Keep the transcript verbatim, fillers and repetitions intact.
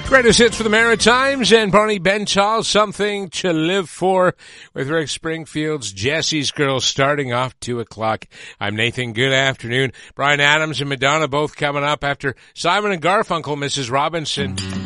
Greatest hits for the Maritimes and Barney Bentall, Something to Live For, with Rick Springfield's Jesse's Girl, starting off two o'clock. I'm Nathan. Good afternoon. Bryan Adams and Madonna both coming up after Simon and Garfunkel, Missus Robinson.